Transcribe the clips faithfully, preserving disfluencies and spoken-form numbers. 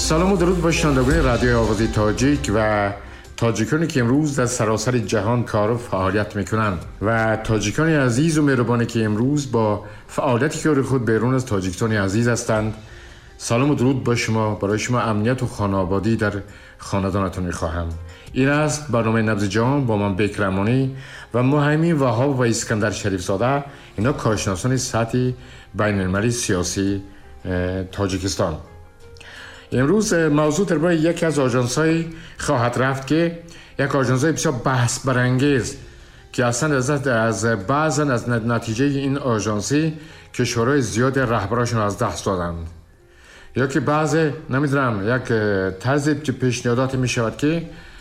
سلام و درود با شنوندگان رادیو آوازی تاجیک و تاجیکانی که امروز در سراسر جهان کار و فعالیت میکنند و تاجیکان عزیز و مهربانی که امروز با فعالیتی که خود بیرون از تاجیکستان عزیز هستند. سلام و درود با شما. برای شما امنیت و خانوادگی در خاندانتون میخواهم. این است برنامه نبض جهان با من بکر امانی و مهیمین وهاب و اسکندر شریف زاده، اینا کارشناسان سطح بین المللی سیاسی تاجیکستان. امروز موضوع درباره یکی از آژانس‌های خواهد رفت که یک آژانس‌های بسیار بحث برانگیز که اصلا از از بعضن از نتیجه این آژانسی کشورهای زیاد رهبراشون از دست دادن، یا که بعض نمیدونم یک طرز پیشنهادات میشود که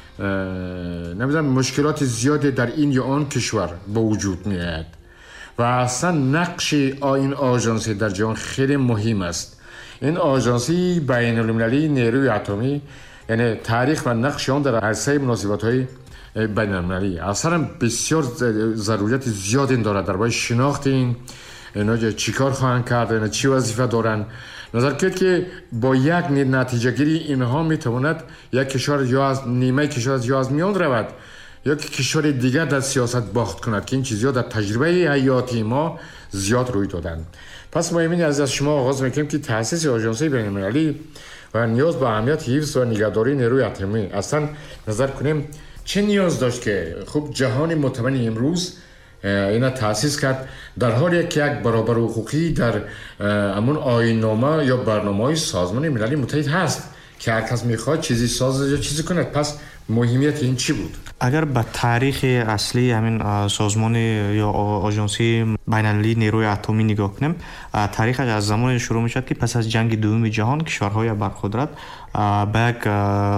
نمیدونم مشکلات زیادی در این یا آن کشور به وجود میاد و اصلا نقش این آژانسی در جهان خیلی مهم است. این آژانسی بین المللی نیروی اتمی، یعنی تاریخ و نقش آن در عرصه مناسبات‌های بین المللی اصلا بسیار ضرورت زیادی دارد درباره شناخت این اینا چیکار خواهند کرد، اینا چی وظیفه دارن. نظر کرد که با یک نتیجه گیری اینها میتواند یک کشور یا از نیمه کشور یا از میان رود یا که کشور دیگر در سیاست باخت کند که این چیزها در تجربه حیاتی ما زیاد روی دادند. پس ما همین از شما آغاز میکنیم که تأسیس آژانسی بین المللی و نیاز به اهمیت حفظ و نگهداری نیروی اتمی اصلا نظر کنیم چه نیاز داشت که خوب جهان متمدن امروز اینا تأسیس کرد، در حالی که یک برابر حقوقی در همون آیین‌نامه یا برنامه‌های سازمان ملل متحد هست که هر کس میخواد چیزی ساز یا چیزی کند. پس مهمیت این چی بود؟ اگر به تاریخ اصلی همین سازمان یا آژانسی بین المللی نیروی اتمی نگاه کنیم، تاریخ از زمان شروع میشد که پس از جنگ دوم جهان کشورهای برقدرت به یک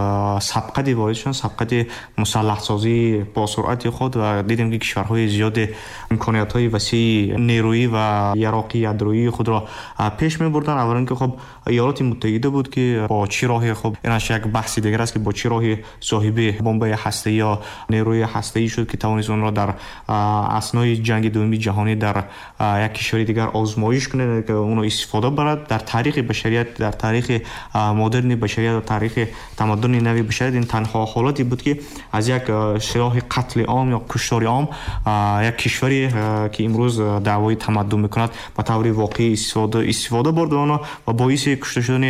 سبقت وارد شدن، سبقت مسلح سازی با سرعت خود، و دیدیم که کشورهای زیاد امکانیت‌های وسیع نیرویی و یراقی یادرویی خود را پیش می‌بردن. اولا که خب ایالات متحده بود که با چه راهی، خب اینش یک بحث دیگر است که با چه راهی صاحب بمب هسته‌ای یا نیروی هسته‌ای شد که توانست اون را در اثنای جنگ دوم جهانی در یک کشور دیگر آزمایش کنه که اون را استفاده برد. در تاریخ بشریت، در تاریخ مدرن بشریت و تاریخ تمدن نوی بشریت این تنها حالتی بود که از یک سلاح قتل عام یا کشتار عام یک کشوری که امروز دعوای تمدن میکند به طور واقعی استفاده استفاده برد و باعث کشته شدن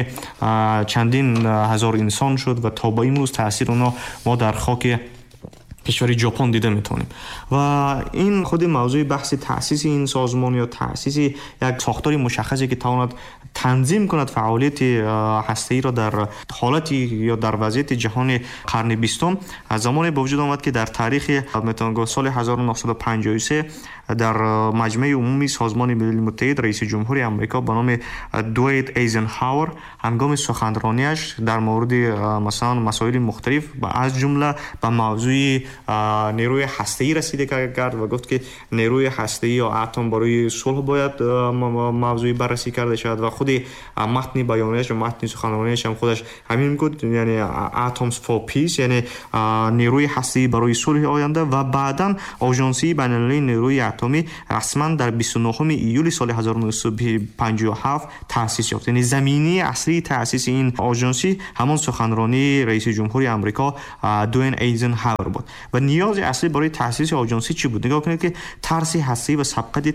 چندین هزار انسان شد و تا به امروز تاثیر اونها ما در خاک کشور ژاپن دیده میتونیم. و این خود موضوع بحث تأسیس این سازمان یا تأسیس یک ساختار مشخصی که تواند تنظیم کند فعالیت هسته‌ای را در حالتی یا در وضعیت جهان قرن بیستم از زمانی به وجود آمد که در تاریخ سال هزار و نهصد و پنجاه و سه در مجمع عمومی سازمان ملل متحد رئیس جمهور آمریکا به نام دوایت ایزنهاور هنگام سخنرانیش در مورد مثلا مسائل مختلف از جمله به موضوع نیروی هسته‌ای رسیده کرد و گفت که نیروی هسته‌ای یا اتم برای صلح باید موضوع بررسی کرده شود و خود متن بیانیه‌اش و متن سخنرانیش هم خودش همین گفت، یعنی atoms for peace، یعنی نیروی هسته‌ای برای صلح آینده. و بعداً آژانسی بین المللی نیروی اتمی رسما در بیست و نهم ایول سال هزار و نهصد و پنجاه و هفت تأسیس یافت. یعنی زمینه اصلی تأسیس این آژانسی همان سخنرانی رئیس جمهور آمریکا دوایت ایزنهاور بود. و نیاز اصلی برای تأسیس آژانسی چی بود؟ نگاه کنید که ترس هسته‌ای و سبقت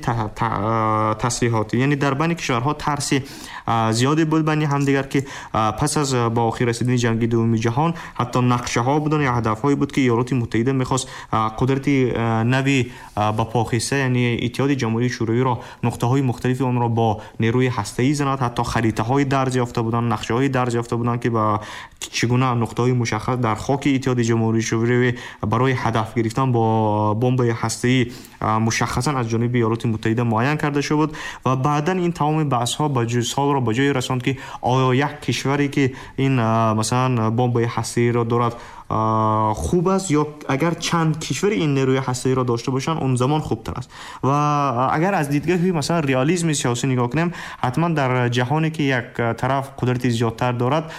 تسلیحاتی، یعنی در بین کشورها ترس زیادی بود بین همدیگر که پس از با آخر رسیدن جنگ دوم جهان حتی نقشه ها بودن یا هدف هایی بود که ایالات متحده میخواست قدرت نوی با پاخیسته، یعنی اتحاد جماهیر شوروی را نقطه های مختلف آن را با نیروی هسته‌ای زند. حتی خریطه های درج یافته بودن، نقشه های درج یافته بودن که با چگونه نقطه های مشخص در خاک اتحاد جماهیر شوروی برای هدف گرفتن با بمب هسته‌ای مشخصا از جانب ایالات متحده معین کرده شده بود. و بعدا این تمام بحث ها با سال را به جای رساند که آیا یک کشوری که این مثلا بمب هسته‌ای را دارد خوب است یا اگر چند کشور این نیروی هسته‌ای را داشته باشند اون زمان خوبتر است. و اگر از دیدگاه مثلا ریالیسم سیاسی نگاه کنیم، حتما در جهانی که یک طرف قدرت زیادتر دارد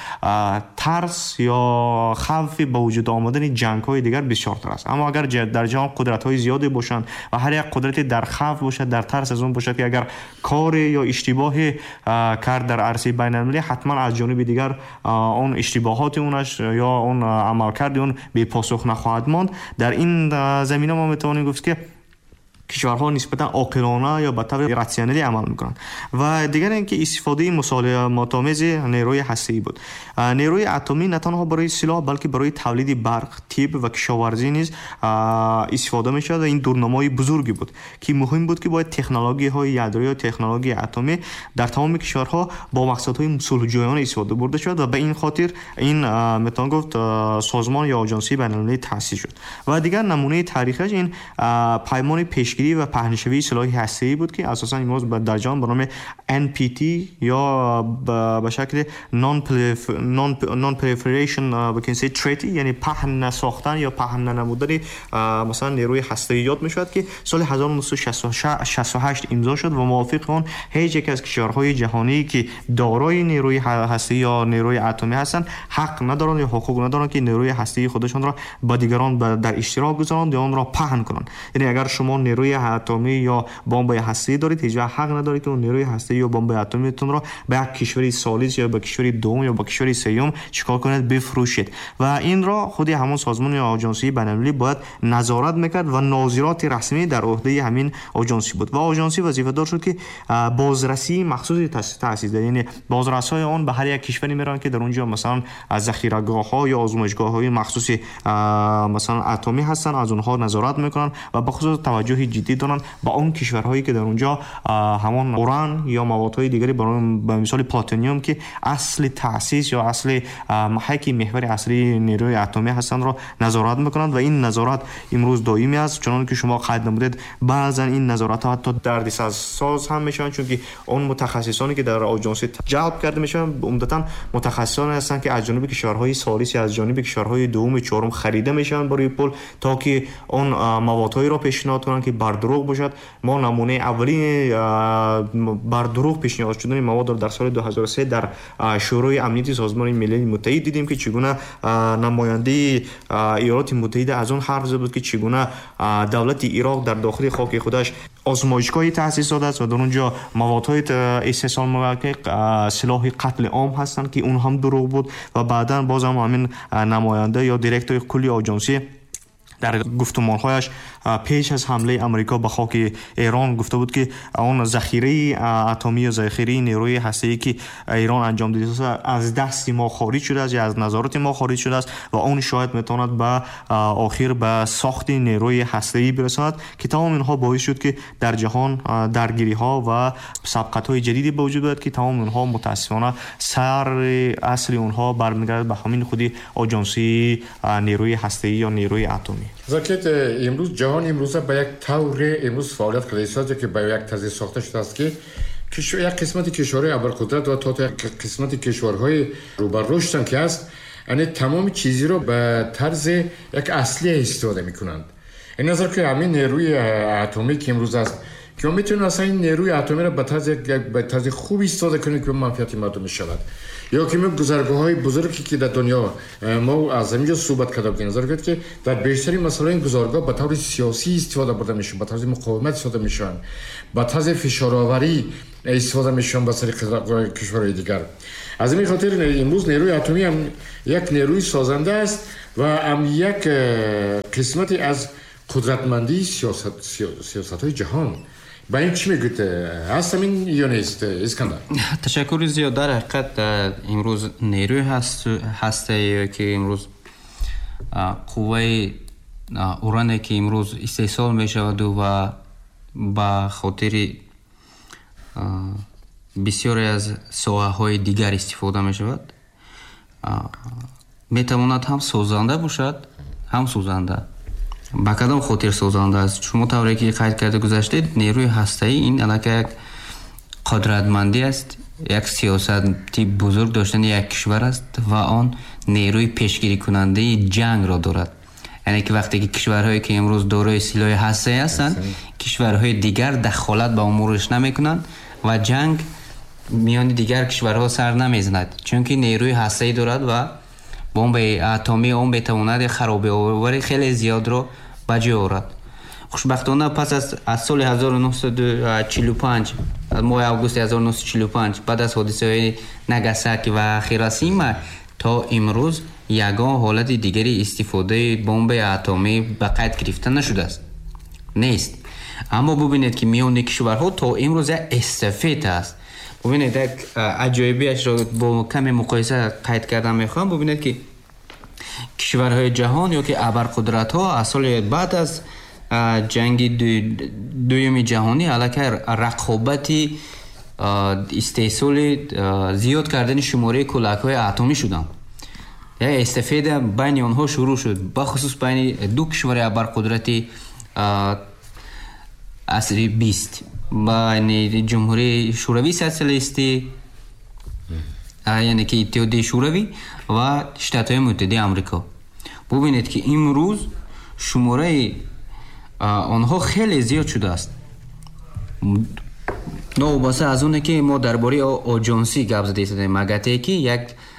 ترس یا خوف به وجود آمدن جنگ‌های دیگر بسیار تر است. اما اگر در جهان قدرت‌های زیادی باشند و هر یک قدرت در خوف باشد، در ترس از اون باشد که اگر کار یا اشتباهی کرد در عرصه بین‌المللی، حتما از جانب دیگر اون اشتباهات اونش یا اون عملکرد اون بی پاسخ نخواهد ماند. در این زمینه ما میتوانیم گفت که کشورها نسبتا عاقلانه یا به طور راسیونالی عمل میکنند. و دیگر اینکه استفاده مسالمت آمیز نیروی هسته‌ای بود. نیروی اتمی نه تنها برای سلاح بلکه برای تولید برق، تیب و کشاورزی نیز استفاده میشد و این دورنمای بزرگی بود که مهم بود که باید تکنولوژی های یادری و تکنولوژی اتمی در تمام کشورها با مقصدهای صلح‌جویانه استفاده برده شد و به این خاطر این میتوان گفت سازمان یا آژانسی بین‌المللی تأسیس شد. و دیگر نمونه تاریخیش این پیمان پیشگیری و پهنشوی سلاح هسته‌ای بود که اساساً امروز در جهان به نام ان پی تی یا به شکل non proliferation we can say treaty، یعنی پهن نساختن یا پهن ننمودن مثلا نیروی هسته‌ای یاد میشد که سال هزار و نهصد و شصت و هشت امضا شد و موافق اون هیچ یک از کشورهای جهانی که دارای نیروی هسته‌ای یا نیروی اتمی هستند حق ندارند یا حقوق ندارند که نیروی هسته‌ای خودشان را با دیگران در اشتراک گذارند یا اون را پهن کنند. یعنی اگر شما نیروی اتمی یا بمب هسته‌ای دارید، هیچ حق ندارید که اون نیروی هسته‌ای یا بمب اتمی تون را به یک کشوری ثالث یا به کشوری دوم یا به کشوری سوم چیکار کنید، بفروشید. و این را خود همون سازمان یا آژانسی بین‌المللی باید نظارت میکرد و ناظرات رسمی در عهده همین آژانسی بود و آژانسی وظیفه دار شد که بازرسی مخصوصی تأسیس داد. یعنی بازرسای اون به هر یک کشوری میرن که در اونجا مثلا از ذخیره‌گاه‌ها یا آزمایشگاه‌های مخصوصی مثلا اتمی هستن، از اونها نظارت میکنن و به خصوص توجه جدی دارن با اون کشورهایی که در اونجا همون اوران یا موادهای دیگری به مثال پلاتینیوم که اصل تأسیس یا اصل محک محور اصلی نیروی اتمی هستند را نظارت میکنند و این نظارت امروز دائمی است. چون که شما قید نمودید بعضا این نظارت ها حتی دردساز هم میشن، چون که اون متخصصانی که در آژانسی جلب کرده میشن عمدتا متخصصانی هستند که از جانب کشورهای ثالث از جانب کشورهای دوم چهارم خریده میشن برای پول تا که اون موادهایی را پیشنهاد کنند که بر دروغ باشد. ما نمونه اولی بر دروغ پیشنهاد شدن مواد در سال دو هزار و سه در شورای امنیت سازمان ملل متحد دیدیم که چگونه نماینده ایالات متحده از اون حرف زد بود که چگونه دولت عراق در داخل خاک خودش آزمایشگاهی تأسیس داده است و در اونجا موادهای استحصال می‌کنند سلاح قتل عام هستند که اون هم دروغ بود. و بعداً باز هم همین نماینده یا دیرکتور کلی آژانسی در گفتمان‌هایش پیش از حمله امریکا به خاک ایران گفته بود که اون ذخیره اتمی و ذخیره نیروی هسته‌ای که ایران انجام داده از دست ما خارج شده است یا از نظارت ما خارج شده است و اون شاید میتواند به آخر به ساخت نیروی هسته‌ای برساند که تمام اینها باعث شد که در جهان درگیری‌ها و سبقت‌های جدیدی به وجود بیاد که تمام اینها متأسفانه سر اصل اونها برمیگردد به همین خودی آژانسی نیروی هسته‌ای یا نیروی اتمی. زاکت امروز جهان امروز به یک طور امروز فعالیت کرده است که به یک طرز ساخته شده است که یک قسمت کشورهای ابرقدرت و تا قسمت کشورهای رو به رشد که است، یعنی تمام چیزی رو به طرز یک اصلی استفاده میکنند. این نظر که همین نیروی اتمی که امروز است که ما میتونیم اصلا این نیروی اتمی رو به طرز به طرز خوب استفاده کنیم که منفعت مردم شود. یا که ما گزارگاه‌های بزرگی که در دنیا ما از اینجا صحبت کرده بودیم نظر کرد که در بیشتری مسائل این گزارگاه به طور سیاسی استفاده برده میشن، به طرز مقاومت استفاده میشن، به طرز فشارآوری استفاده میشن به سر کشورهای دیگر. از این خاطر امروز نیروی اتمی هم یک نیروی سازنده است و هم یک قسمتی از قدرتمندی سیاست سیاست‌های جهان. با این چی میگوید؟ هست همین یا نیست اسکندر؟ تشکر زیاد. در حقیقت امروز نیروی هست هسته که امروز قوه اورانی که امروز استحصال میشود و با خاطر بسیاری از ساحه‌های دیگر استفاده میشود میتواند هم سوزنده باشد هم سوزنده. با کدام خاطر سوزنده است؟ شما طوری که قید کرده گذشته نیروی هسته‌ای این البته یک قدرتمندی است، یک سیاستی بزرگ داشتن یک کشور است و آن نیروی پیشگیری کننده جنگ را دارد. یعنی که وقتی که کشورهایی که امروز دارای سلاح هسته‌ای هستند، کشورهای دیگر دخالت به امورش نمیکنند و جنگ میان دیگر کشورها سر نمیزند، چون که نیروی هسته‌ای دارد و بمب اتمی اون بتواند خرابی آوری خیلی زیاد را به جای آورد. خوشبختانه پس از, از سال هزار و نهصد و چهل و پنج، ماه اوگوست هزار و نهصد و چهل و پنج، بعد از حادثه های ناگاساکی و هیروشیما تا امروز یگان حالت دیگری استفاده بمب اتمی به قید گرفته نشده است، نیست. اما ببینید که میان کشورها تا امروز استفاده است. ببینید یک عجایبیش را با کمی مقایسه قید کردم میخوام. ببینید که کشورهای جهان یا که ابرقدرت ها از سال بعد از جنگ دو دوم جهانی علاقه رقابتی استحصال زیاد کردن شماره کلک های اتمی شدند. یعنی استفاده بین آنها شروع شد، بخصوص بین دو کشور ابرقدرتی عصر بیست، بین جمهوری شوروی سوسیالیستی یعنی که اتحادیه شوروی و شتات‌های متحده آمریکا. ببینید که امروز شماره آنها خیلی زیاد شده است. نو واسه از اونه که ما درباره آژانسی گپ زده ایم، مگه که یک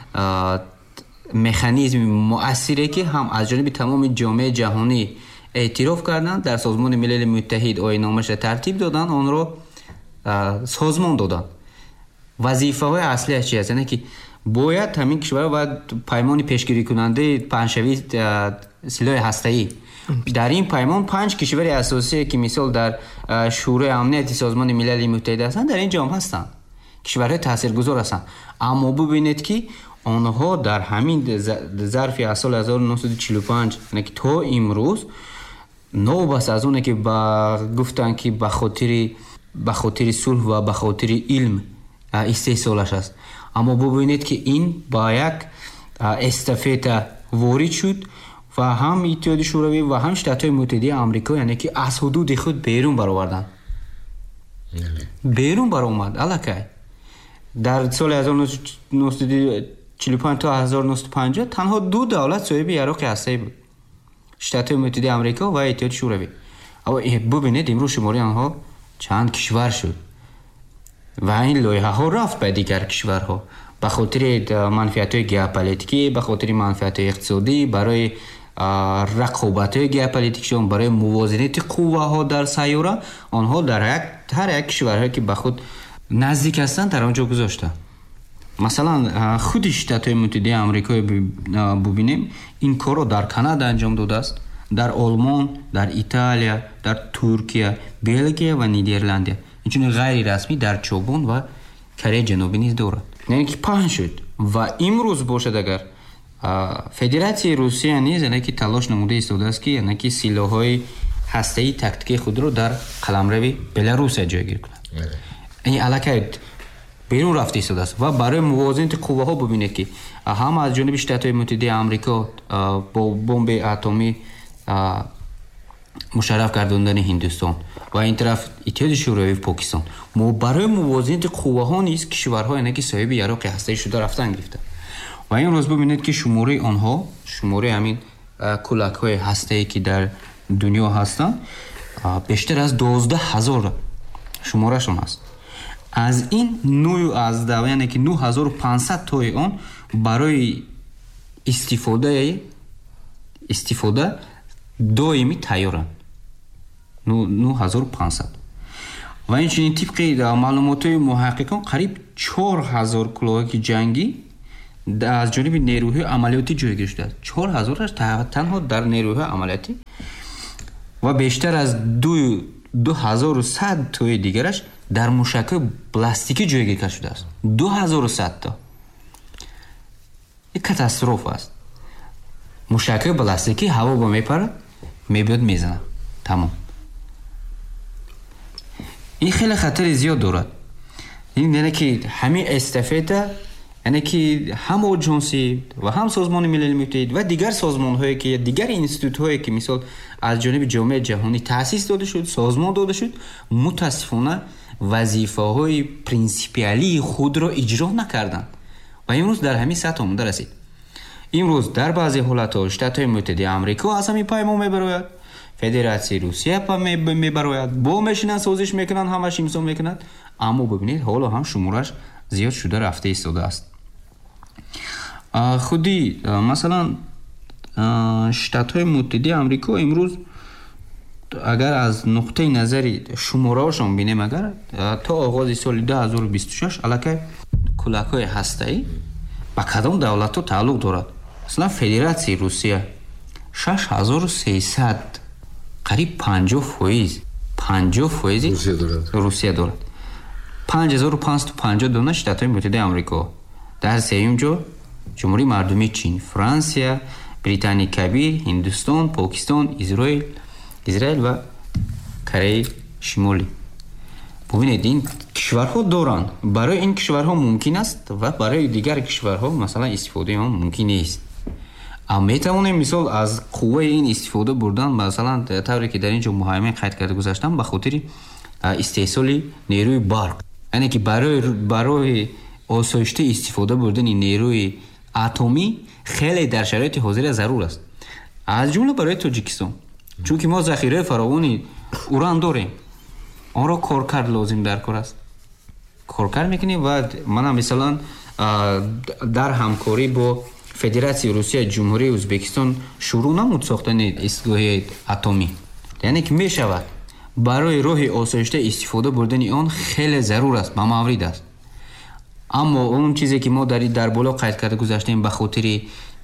مکانیزم مؤثری که هم از جانب تمام جامعه جهانی اعتراف کردند، در سازمان ملل متحد آیین‌نامه‌اش ترتیب دادند، آن را سازمان دادند. وظیفه های اصلی چی است؟ یعنی که باید همین کشور و پیمان پیشگیری کننده پنجشوی سلاح هسته‌ای، در این پیمان پنج کشور اساسی که مثال در شورای امنیت سازمان ملل متحد هستند در این جام هستند، کشورهای تاثیرگذار هستند. اما ببینید که آنها در همین ظرف از سال هزار و نهصد و چهل و پنج یعنی که تا امروز نو بس از اونه که با گفتن که به خاطر به خاطر صلح و به خاطر علم استحصالش است. اما ببینید که این با یک استفاده وارد شد و هم اتحاد شوروی و هم شتات‌های متحده آمریکا یعنی که از حدود خود بیرون برآوردن، بیرون برآمد. علاقه در سال هزار و نهصد و چهل و پنج تا هزار و نهصد و پنجاه تنها دو دولت صاحب عراق هسته‌ای بود، شتات‌های متحده آمریکا و اتحاد شوروی. اما ببینید امروز شماره آنها چند کشور شد و این لایحه ها رفت به دیگر کشورها به خاطر منفعت‌های ژئوپلیتیکی، به خاطر منفعت‌های اقتصادی، برای رقابت‌های ژئوپلیتیکشون، برای موازنه قوه‌ها در سیاره. آنها در یک هر یک کشورهایی که به خود نزدیک هستند در آنجا گذاشته. مثلا خود شتات‌های متحده آمریکا ببینیم این کار رو در کانادا انجام داده است، در آلمان، در ایتالیا، در ترکیه، بلژیک و نیدرلند. اینچنین غیر رسمی در چوبان و کره جنوبی نیز دارد. یعنی که پنج شد و امروز باشد اگر فدراسیون روسیه نیز یعنی که تلاش نموده ایستاده است که یعنی که سلاح‌های هسته‌ای تاکتیکی خود را در قلمرو بلاروس جایگیر کند. این علاقه بیرون رفته ایستاده است و برای موازنه قوه‌ها ببینید که هم از جانب شتات‌های متحده آمریکا با بمب اتمی مشرف گرداندن هندوستان و این طرف اتحاد شوروی پاکستان، ما برای موازنه قوه‌ها نیز کشورها یعنی که صاحب عراق هسته‌ای شده رفتن گرفته. و این روز ببینید که شماره آنها، شماره همین کلک‌های هسته‌ای که در دنیا هستند بیشتر از دوازده هزار شمارهشون است. از این نوع از دو یعنی که نه هزار و پانصد تای آن برای استفاده استفاده دائمی تیارند. نه هزار و پانصد و اینچنین طبق معلومات محققان قریب چهار هزار کلاهک جنگی از جانب نیروهای عملیاتی جایگیر شده است. چهار هزارش تنها در نیروهای عملیاتی و بیشتر از دو دو هزار و صد تای دیگرش در موشک پلاستیکی جایگیر شده است. دو هزار و صد تا. این کاتاستروف است. موشک پلاستیکی هوا با میپره میبود میزنه تمام. این خیلی خطر زیاد دارد. این یعنی که همین استفاده یعنی که هم آژانسی و هم سازمان ملل متحد و دیگر سازمان هایی که دیگر اینستیتوت هایی که مثال از جانب جامعه جهانی تأسیس داده شد، سازمان داده شد، متاسفانه وظیفه های پرینسیپیالی خود را اجرا نکردند و امروز در همین سطح آمده رسید. имрӯз дар баъзе ҳолатҳо Штатҳои Муттаҳидаи Амрико аз ҳамин паймон мебарояд, Федератсияи Русия мебарояд, бо мешинанд, созиш мекунанд, ҳамаш имзо мекунанд, аммо бибинед ҳоло ҳам шумораш зиёд шуда рафта истодааст. худи масалан Штатҳои Муттаҳидаи Амрико имрӯз агар аз нуқтаи назари шумораашон бинем, агар то оғози соли ду ҳазору бисту шаш аллакай кӯлакҳои ҳастаӣ ба кадом давлатҳо тааллуқ дорад? Масалан Федератсияи Русия шаш ҳазору сесад, қариб панҷоҳ фоиз панҷоҳ фоизи Русия дорад. панҷ ҳазору панҷсад و панҷоҳ дона Штатҳои Муттаҳидаи Амрико. дар сеюм ҷо ҷумҳурии мардумии Чин, Франсия, Британияи Кабир, Ҳиндустон, Покистон, Изроил, Израил ва Кореяи Шимолӣ. бубинед, ин кишварҳо доранд. Барои ин кишварҳо мумкин аст ва барои дигар кишварҳо масалан истифодаи он мумкин нест. аммо метавонем мисол аз қувваи ин истифода бурдан, масалан тавре ки дар ин ҷо муҳайямин қайд карда гузаштам, ба хотири истеҳсоли нерӯи барқ, яъне ки барои барои осоишта истифода бурдани нерӯи атомӣ хеле дар шароити ҳозира зарур аст, аз ҷумла барои Тоҷикистон, чунки мо захираи фаровони уран дорем. онро коркард лозим дар кор аст, коркард мекунем ва мана мисалан дар ҳамкорӣ бо Федератсияи Русия ҷумҳурии Ӯзбекистон шурӯъ намуд сохтани истгоҳи атомӣ, яъне ки мешавад. барои роҳи осоишта истифода бурдани он хеле зарур аст, ба маврид аст. аммо он чизе ки мо дар боло қайд карда гузаштем, ба хотири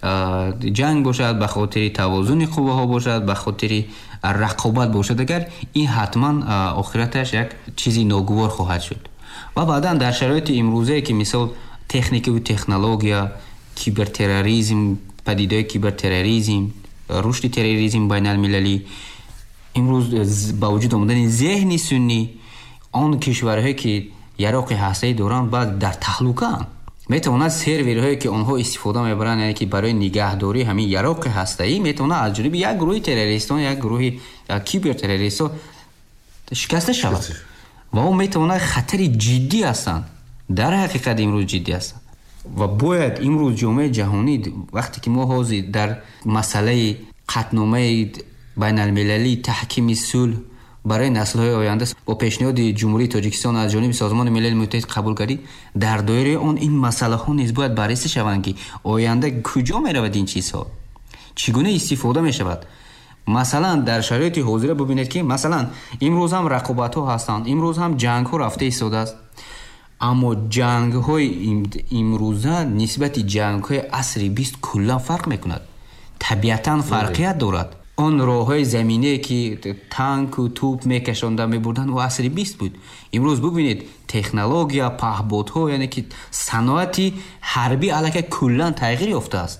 ҷанг бошад, ба хотири тавозуни қувваҳо бошад, ба хотири рақобат бошад, агар ин ҳатман охираташ як чизи ногувор хоҳад шуд. ва баъдан дар шароити имрӯзае ки мисол техникаву технология, кибертерроризм, падидаи кибертерроризм, рушди терроризм байналмилалӣ, имрӯз ба вуҷуд омадани зеҳни суннӣ, он кишварҳое ки яроқи ҳастаӣ доранд баъд дар таҳлукаанд. метавонад серверҳое ки онҳо истифода мебаранд, яъне ки барои нигаҳдории ҳамин яроқи ҳастаӣ, метавонад аз ҷониби як гурӯҳи террористон, як гурӯҳи кибертеррористон шикаста шавад. ва он метавонад хатари ҷиддӣ ҳастанд, дар ҳақиқат имрӯз ҷиддӣ ҳастанд. ва бояд имрӯз ҷомеаи ҷаҳонӣ вақте ки мо ҳозир дар масъалаи қатномаи байналмилалии таҳкими сулҳ барои наслҳои оянда бо пешниҳоди ҷумҳурии Тоҷикистон аз ҷониби Созмони Милали Муттаҳид қабул гардид, дар доираи он ин масъалаҳо низ бояд баррасӣ шаванд ки оянда куҷо меравад ин чизҳо, чӣ гуна истифода мешавад. масалан дар шароити ҳозира бубинед ки масалан имрӯз ҳам рақобатҳо ҳастанд, имрӯз ҳам ҷангҳо рафта истодааст, аммо ҷангҳои имрӯза нисбати ҷангҳои асри бист куллан фарқ мекунад, табиатан фарқият дорад. он роҳҳои заминие ки танку туп мекашонда мебурданд ва асри бист буд. имрӯз бубинед технология, паҳбодҳо, яъне ки саноати ҳарбӣ аллакай куллан тағйир ёфтааст,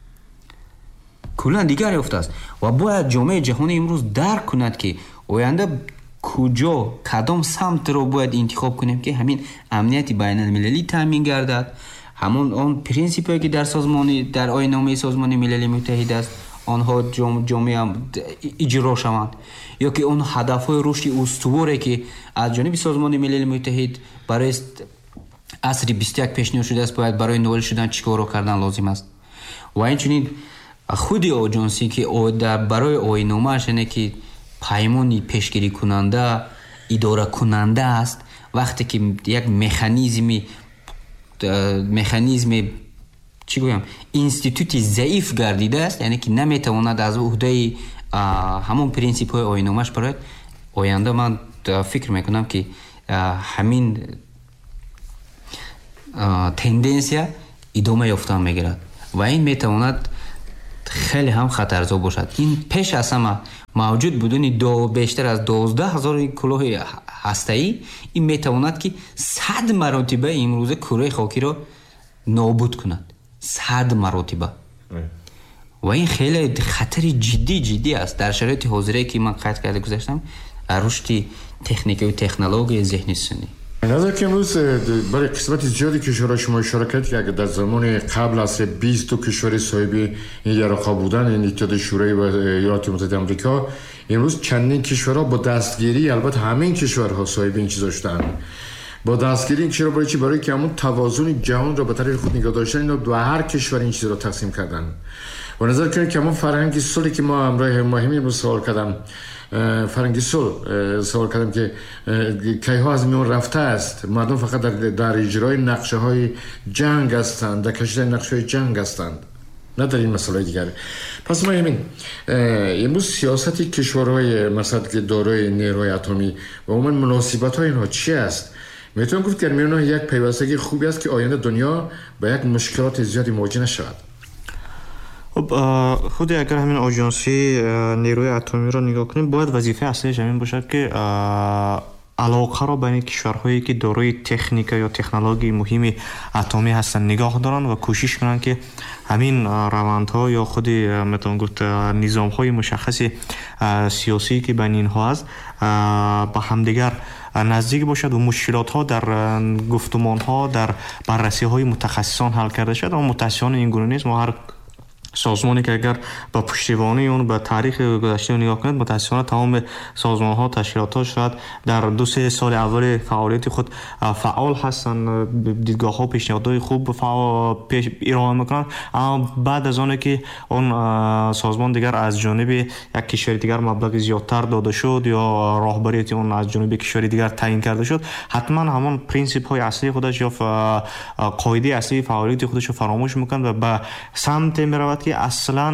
куллан дигар ёфтааст. ва бояд ҷомеаи ҷаҳонӣ имрӯз дарк кунад ки оянда куҷо, кадом самтро бояд интихоб кунем ки ҳамин амнияти байналмилалӣ таъмин гардад, ҳамон он принсипҳое ки дар созмони дар ойнномаи Созмони Милали Муттаҳид аст, онҳо ҷомеа иҷро шаванд, ё ки он ҳадафҳои рушди устуворе ки аз ҷониби Созмони Милали Муттаҳид барои асри бисту як пешниҳод шудааст, бояд барои ноил шудан чӣ корро кардан лозим аст. ва инчунин худи оҷонсӣ ки барои ойнномааш, яъне ки паймони пешгирикунанда, идоракунанда аст, вақте ки як механизми механизми чӣ гӯям институти заиф гардидааст, яъне ки наметавонад аз уҳдаи ҳамон принсипҳои ойнномааш барояд, оянда ман фикр мекунам ки ҳамин тенденсия идома ёфтан мегирад ва ин метавонад хеле ҳам хатарзо бошад. ин пеш аз ҳама мавҷуд будани бештар аз дувоздаҳ ҳазори кӯлоҳи ҳастаӣ, ин метавонад ки сад маротиба имрӯза кӯраи хокиро нобуд кунад, сад маротиба. ва ин хеле хатари ҷиддӣ ҷиддӣ аст дар шароити ҳозирае ки ман қайд карда гузаштам, рушди техникаву технологияи зеҳни суннӣ. نظر که امروز برای قسمت زیادی کشورها شما اشاره کرد که اگر در زمان قبل از بیست تا کشور صاحب این یراقا بودن، این اتحاد شوروی و ایالات متحده آمریکا، امروز چندین کشورها با دستگیری البته همین کشورها صاحب این چیزا شدن. با دستگیری این چرا برای چی؟ برای که همون توازن جهان را به طریق خود نگاه داشتن، اینا دو هر کشور این چیز را تقسیم کردن. و نظر کنید که همون فرهنگی صلحی که ما امروز مهمی رو سوال کردم، فرهنگی صلح سوال کردم که کی ها از میون رفته است، مردم فقط در, در اجرای نقشه های جنگ هستند، در کشیدن نقشه های جنگ هستند، نه در این مسئله دیگر. پس ما همین امروز سیاستی کشورهای مثلا که دارای نیروی اتمی و عموما مناسبت های اینها چی است؟ میتونم گفت که میان یک پیوستگی خوبی است که آینده دنیا به یک مشکلات زیادی مواجه نشود. خود اگر همین آژانسی نیروی اتمی را نگاه کنیم، باید وظیفه اصلیش همین باشد که علاقه را بین کشورهایی که دارای تکنیک یا تکنولوژی مهم اتمی هستند نگاه دارند و کوشش کنند که همین روندها یا خود میتوان گفت نظام‌های مشخص سیاسی که بین اینها است با همدیگر نزدیک باشد و مشکلات ها در گفتمان ها در بررسی های متخصصان حل کرده شد. اما متاسفانه این گونه نیست. ما هر سازمانی که اگر با پشتیبانی اون به تاریخ گذشته نگاه کنید، متاسفانه تمام سازمان ها تشکیلات ها شاید در دو سه سال اول فعالیت خود فعال هستن، دیدگاه ها پیشنهادهای خوب فعال پیش ارائه میکنن، اما بعد از آن که اون سازمان دیگر از جانب یک کشور دیگر مبلغ زیادتر داده شد یا راهبریت اون از جانب کشور دیگر تعیین کرده شد، حتما همون پرینسیپ های اصلی خودش یا قاعده اصلی فعالیت خودش رو فراموش میکنه و به سمت میرود که اصلا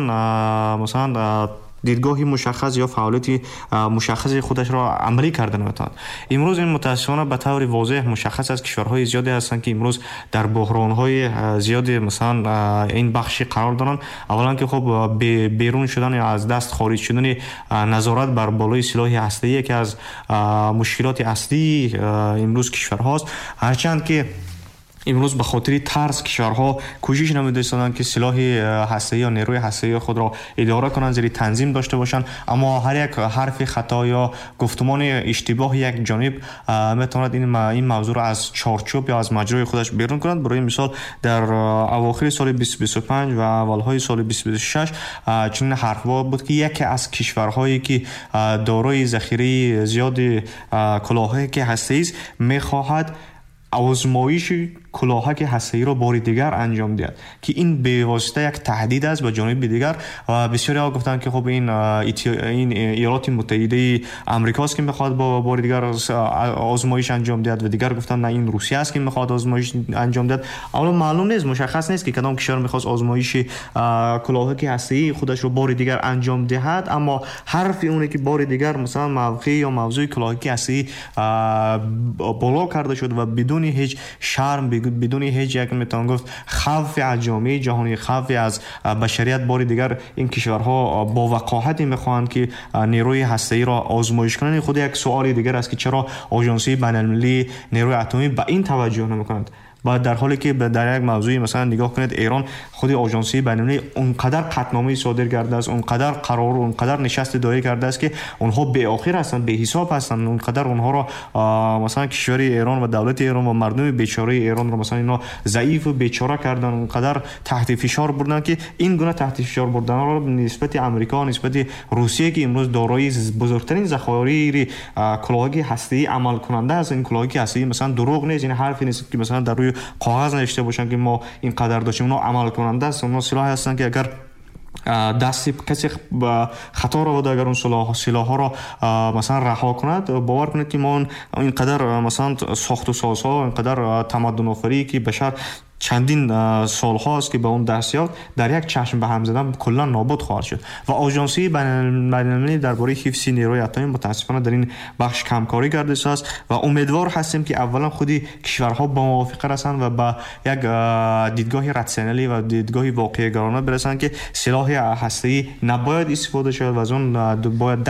مثلا دیدگاهی مشخص یا فعالیتی مشخص خودش را عملی کردن میتواند. امروز این متاسفانه به طور واضح مشخص است کشورهای زیادی هستند که امروز در بحرانهای زیادی مثلا این بخشی قرار دارند. اولا که خب بیرون شدن یا از دست خارج شدن نظارت بر بالای سلاح هسته‌ای که از مشکلات اصلی امروز کشورهاست، هرچند که امروز به خاطر ترس کشورها کوشش نمی‌داشتند که سلاح هسته‌ای یا نیروی هسته‌ای خود را اداره کنند، زیر تنظیم داشته باشند، اما هر یک حرف خطا یا گفتمان اشتباه یک جانب میتواند این این موضوع را از چارچوب یا از مجرای خودش بیرون کند. برای مثال در اواخر سال بیست بیست و پنج و اولهای سال بیست بیست و شش چنین حرف‌ها بود که یکی از کشورهایی که دارای ذخیره زیاد کلاهک هسته‌ای است می‌خواهد آزمایش کلاهک هسته‌ای را بار دیگر انجام دهد که این به واسطه یک تهدید است به جانب دیگر. و بسیاری ها گفتند که خب این این ایالات متحده آمریکا است که میخواد با بار دیگر آزمایش انجام دهد و دیگر گفتند نه این روسیه است که میخواد آزمایش انجام دهد. اما معلوم نیست، مشخص نیست که کدام کشور میخواد آزمایش کلاهک هسته‌ای خودش رو بار دیگر انجام دهد، اما حرف اونه که بار دیگر مثلا موقع یا موضوع کلاهک هسته‌ای بالا کرده شد و بدون هیچ شرم، بدون هیچ یک میتوان گفت خوف از جامعه جهانی، خوف از بشریت، بار دیگر این کشورها با وقاحت میخواهند که نیروی هسته‌ای را آزمایش کنند. خود یک سوال دیگر است که چرا آژانسی بین‌المللی نیروی اتمی به این توجه نمی‌کند؟ و در حالی که در یک موضوعی مثلا نگاه کنید، ایران خود آژانسی بین‌المللی اونقدر قطعنامه صادر کرده است، اونقدر قرار و اونقدر نشست دایره کرده است که اونها به آخر هستند، به حساب هستند، اونقدر اونها را مثلا کشور ایران و دولت ایران و مردم بیچاره ایران را مثلا اینا ضعیف و بیچاره کردن، اونقدر تحت فشار بردن که این گونه تحت فشار بردن را نسبت امریکا، نسبت روسیه که امروز دارای بزرگترین ذخایر کلاهک هسته‌ای عمل کننده است، این کلاهک هسته‌ای مثلا دروغ نیست، این حرفی نیست که مثلا در روی کاغذ نوشته باشن که ما این قدر داشتیم، اونا عمل کننده است، اونا سلاح هستن که اگر دستی کسی خطا را بده، اگر اون سلاح سلاح ها را مثلا رها کند، باور کنید که ما اینقدر مثلا ساخت و سازها، اینقدر تمدن آفری که بشر چندین سال هاست که به اون دست یافت، در یک چشم به هم زدن کلا نابود خواهد شد. و آژانسی بین‌المللی درباره حفظ نیروی اتمی متاسفانه در این بخش کمکاری کرده است و امیدوار هستیم که اولا خودی کشورها با موافقه رسند و با یک دیدگاه راسیونالی و دیدگاه واقعی گرانه برسند که سلاح هسته‌ای نباید استفاده شود و از اون باید